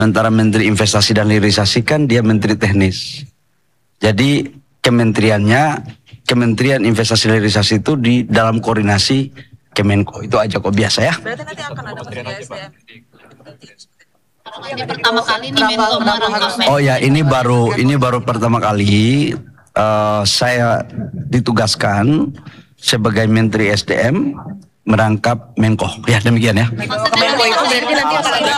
Sementara Menteri Investasi dan Hilirisasi kan dia Menteri Teknis. Jadi kementeriannya, Kementerian Investasi dan Hilirisasi itu di dalam koordinasi Kemenko. Itu aja kok biasa ya. Berarti nanti akan ada Menteri SDM. Ini pertama kali nih Menko merangkap. Oh ya, ini baru pertama kali saya ditugaskan sebagai Menteri SDM merangkap Menko. Ya demikian ya. Menko itu berarti nanti akan ada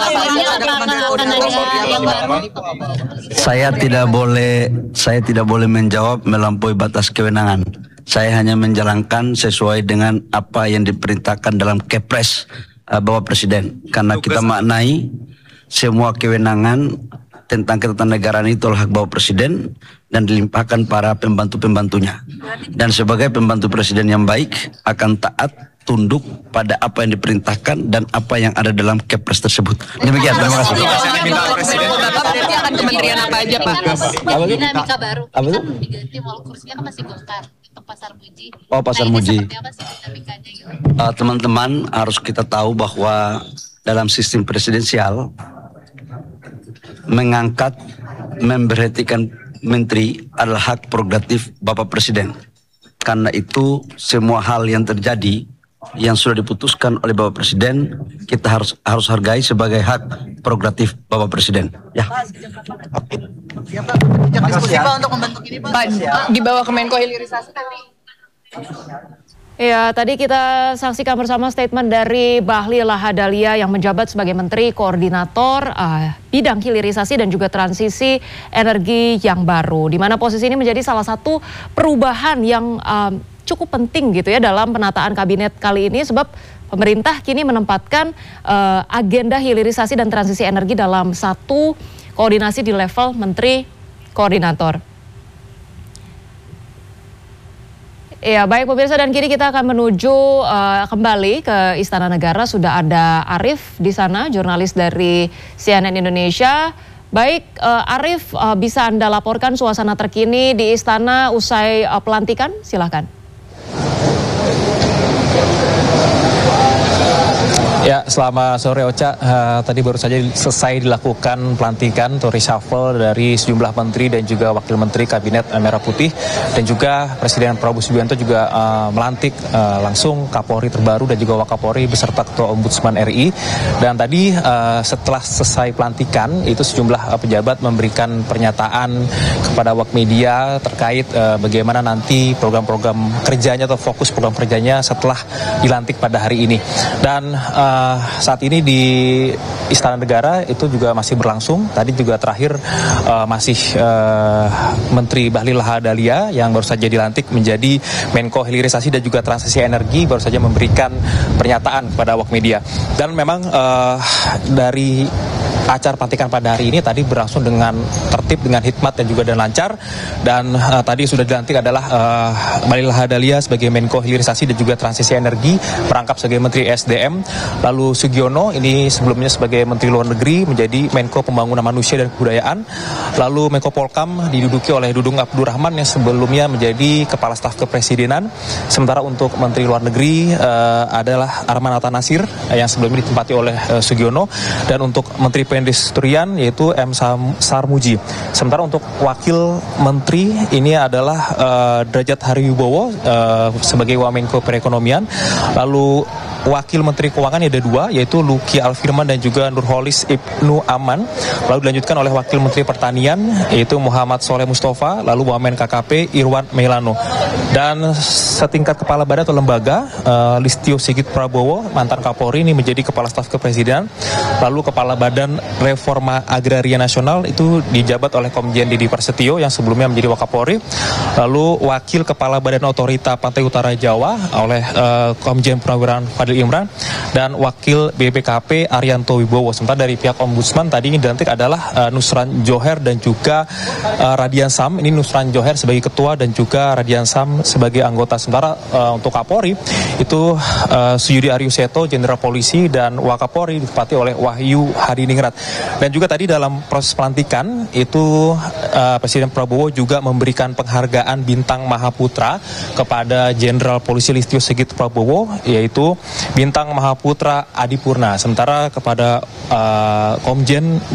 Saya tidak boleh menjawab melampaui batas kewenangan. Saya hanya menjalankan sesuai dengan apa yang diperintahkan dalam Kepres Bapak Presiden. Karena kita maknai semua kewenangan tentang ketatanegaraan itu adalah hak Bapak Presiden dan dilimpahkan para pembantu-pembantunya. Dan sebagai pembantu Presiden yang baik akan taat tunduk pada apa yang diperintahkan dan apa yang ada dalam Kepres tersebut. Demikian, terima kasih. Berarti akan kementerian apa aja Pak? Dinamika baru. Apa itu? Kan diganti walau kursinya kan masih Golkar. Itu Pasar Muji. Oh, Pasar Nah, ini Muji. seperti apa sih dinamikanya gitu? Teman-teman harus kita tahu bahwa dalam sistem presidensial mengangkat, memberhentikan menteri adalah hak prerogatif Bapak Presiden. Karena itu semua hal yang terjadi yang sudah diputuskan oleh Bapak Presiden kita harus hargai sebagai hak prerogatif Bapak Presiden. Ya. Diskusi Pak untuk membentuk ini Pak di bawah Kemenko Hilirisasi nanti. Ya, tadi kita saksikan bersama statement dari Bahlil Lahadalia yang menjabat sebagai Menteri Koordinator Bidang Hilirisasi dan juga Transisi Energi yang baru. Di mana posisi ini menjadi salah satu perubahan yang cukup penting gitu ya dalam penataan kabinet kali ini, sebab pemerintah kini menempatkan agenda hilirisasi dan transisi energi dalam satu koordinasi di level Menteri Koordinator. Ya, baik pemirsa, dan kini kita akan menuju kembali ke Istana Negara. Sudah ada Arief di sana, jurnalis dari CNN Indonesia. Baik, Arief, bisa Anda laporkan suasana terkini di Istana usai pelantikan? Silakan. Ya, selamat sore Ocha. Tadi baru saja selesai dilakukan pelantikan atau reshuffle dari sejumlah menteri dan juga wakil menteri Kabinet Merah Putih, dan juga Presiden Prabowo Subianto juga melantik langsung Kapolri terbaru dan juga Wakapolri beserta Ketua Ombudsman RI. Dan tadi setelah selesai pelantikan itu sejumlah pejabat memberikan pernyataan kepada awak media terkait bagaimana nanti program-program kerjanya atau fokus program kerjanya setelah dilantik pada hari ini. Dan saat ini di Istana Negara itu juga masih berlangsung. Tadi juga terakhir masih Menteri Bahlil Lahadalia yang baru saja dilantik menjadi Menko Hilirisasi dan juga Transisi Energi baru saja memberikan pernyataan kepada awak media. Dan memang dari acara pelantikan pada hari ini tadi berlangsung dengan tertib, dengan hikmat dan juga dengan lancar. Dan tadi sudah dilantik adalah Bahlil Lahadalia sebagai Menko Hilirisasi dan juga Transisi Energi, merangkap sebagai Menteri SDM. Lalu Sugiono ini sebelumnya sebagai Menteri Luar Negeri menjadi Menko Pembangunan Manusia dan Kebudayaan. Lalu Menko Polkam diduduki oleh Dudung Abdurrahman yang sebelumnya menjadi Kepala Staf Kepresidenan. Sementara untuk Menteri Luar Negeri adalah Arman Hatta-Nasir yang sebelumnya ditempati oleh Sugiono. Dan untuk Menteri Perindustrian yaitu M. Sarmuji. Sementara untuk Wakil Menteri ini adalah Derajat Hariwibowo sebagai Wamenko Perekonomian. Lalu Wakil Menteri Keuangan ada dua, yaitu Luki Alfirman dan juga Nurholis Ibnu Aman. Lalu dilanjutkan oleh Wakil Menteri Pertanian, yaitu Muhammad Soleh Mustafa, lalu Wamen KKP Irwan Melano. Dan setingkat kepala badan atau lembaga, Listio Sigit Prabowo, mantan Kapolri, ini menjadi Kepala Staf Kepresidenan. Lalu Kepala Badan Reforma Agraria Nasional itu dijabat oleh Komjen Didi Prasetyo yang sebelumnya menjadi Wakapolri. Lalu Wakil Kepala Badan Otorita Pantai Utara Jawa oleh Komjen Purnawirawan Fadil Imran, dan Wakil BPKP Arianto Wibowo. Sementara dari pihak Ombudsman tadi ini dilantik adalah Nusran Johar dan juga Radian Sam. Ini Nusran Johar sebagai ketua dan juga Radian Sam sebagai anggota. Sementara untuk Kapolri itu Suyudi Aryuseto, Jenderal Polisi, dan Wakapolri ditempati oleh Wahyu Hadiningrat. Dan juga tadi dalam proses pelantikan itu Presiden Prabowo juga memberikan penghargaan Bintang Mahaputra kepada Jenderal Polisi Listio Sigit Prabowo, yaitu Bintang Mahaputra Adipurna. Sementara kepada Komjen